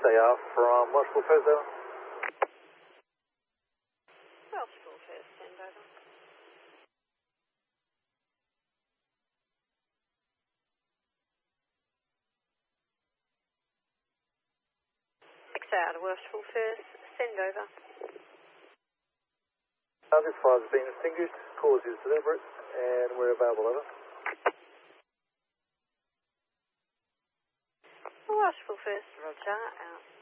they are from Welshpool First, over. Welshpool First, send over. 6 out of Welshpool First, send over. This fire has been extinguished, cause is deliberate, and we're available, over. Welshpool First, roger, out.